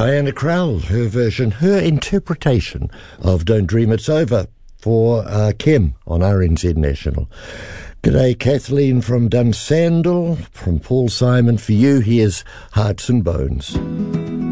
Diana Krall, her version, her interpretation of Don't Dream It's Over for Kim on RNZ National. G'day, Kathleen from Dunsandel, from Paul Simon. For you, here's Hearts and Bones.